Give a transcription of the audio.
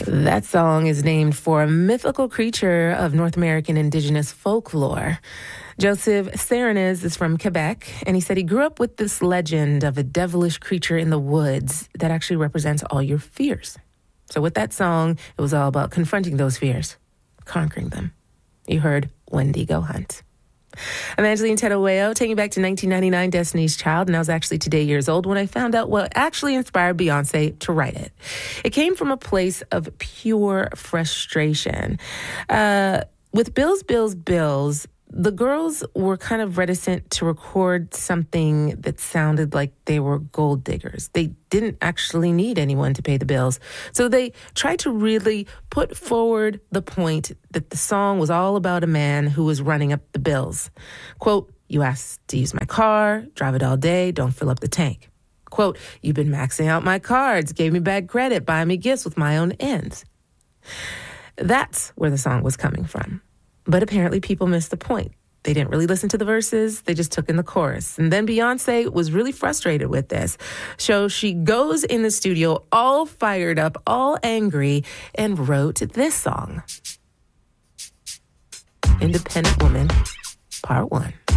That song is named for a mythical creature of North American indigenous folklore. Joseph Serenez is from Quebec, and he said he grew up with this legend of a devilish creature in the woods that actually represents all your fears. So with that song, it was all about confronting those fears, conquering them. You heard Wendigo Hunt. I'm Angeline Terueo, taking you back to 1999, Destiny's Child, and I was actually today years old when I found out what actually inspired Beyonce to write it. It came from a place of pure frustration. With Bills, Bills, Bills, the girls were kind of reticent to record something that sounded like they were gold diggers. They didn't actually need anyone to pay the bills. So they tried to really put forward the point that the song was all about a man who was running up the bills. Quote, you asked to use my car, drive it all day, don't fill up the tank. Quote, you've been maxing out my cards, gave me bad credit, buying me gifts with my own ends. That's where the song was coming from. But apparently people missed the point. They didn't really listen to the verses. They just took in the chorus. And then Beyonce was really frustrated with this. So she goes in the studio all fired up, all angry, and wrote this song. Independent Woman, Part 1.